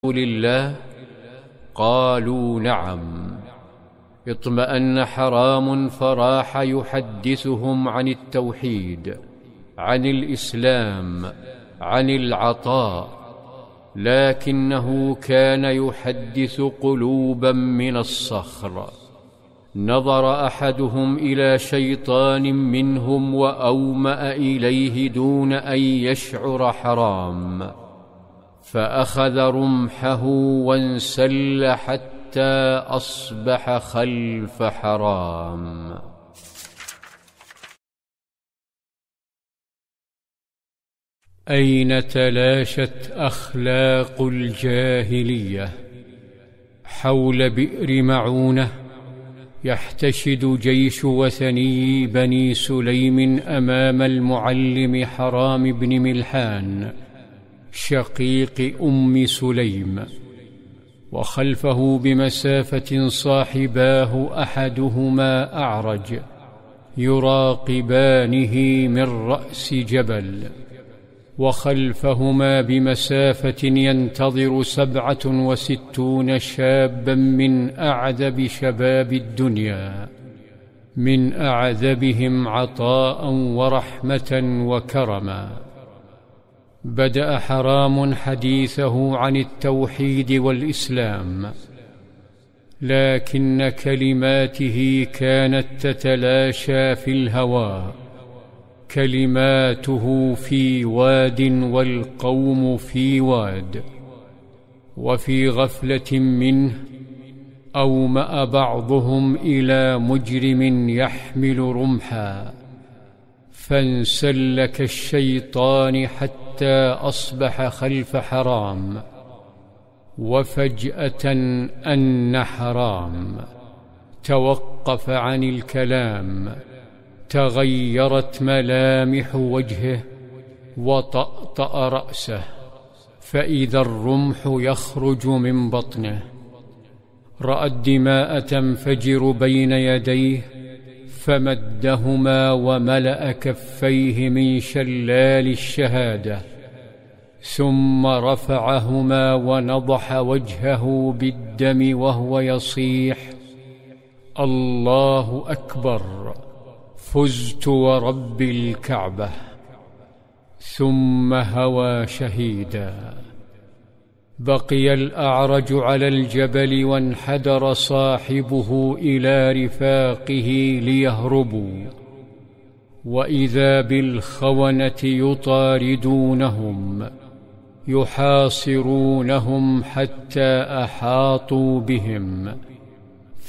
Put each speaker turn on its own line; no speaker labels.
الله؟ قالوا نعم. اطمأن حرام فراح يحدثهم عن التوحيد، عن الإسلام، عن العطاء، لكنه كان يحدث قلوبا من الصخر. نظر أحدهم إلى شيطان منهم وأومأ إليه دون أن يشعر حرام، فأخذ رمحه وانسل حتى أصبح خلف حرام. أين تلاشت أخلاق الجاهلية؟ حول بئر معونة يحتشد جيش وثني بني سليم أمام المعلم حرام بن ملحان شقيق أم سليم، وخلفه بمسافة صاحباه أحدهما أعرج يراقبانه من رأس جبل، وخلفهما بمسافة ينتظر 67 شابا من أعذب شباب الدنيا، من أعذبهم عطاء ورحمة وكرما. بدأ حرام حديثه عن التوحيد والإسلام، لكن كلماته كانت تتلاشى في الهواء، كلماته في واد والقوم في واد. وفي غفلة منه أومأ بعضهم إلى مجرم يحمل رمحا، فانسل كالشيطان حتى أصبح خلف حرام. وفجأة أن حرام توقف عن الكلام، تغيرت ملامح وجهه وطأطأ رأسه، فإذا الرمح يخرج من بطنه. رأى الدماء تنفجر بين يديه، فمدهما وملأ كفيه من شلال الشهادة، ثم رفعهما ونضح وجهه بالدم وهو يصيح: الله أكبر، فزت ورب الكعبة. ثم هوى شهيدا. بقي الأعرج على الجبل، وانحدر صاحبه إلى رفاقه ليهربوا، وإذا بالخونة يطاردونهم يحاصرونهم حتى أحاطوا بهم.